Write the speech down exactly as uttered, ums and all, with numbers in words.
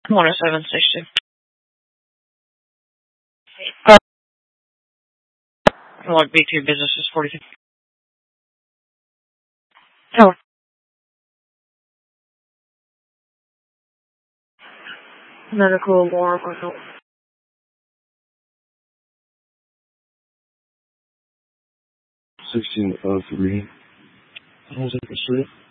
one oh seven station. Uh, like B two businesses, forty-two. Oh. Medical alarm. sixteen oh three. What was it for street?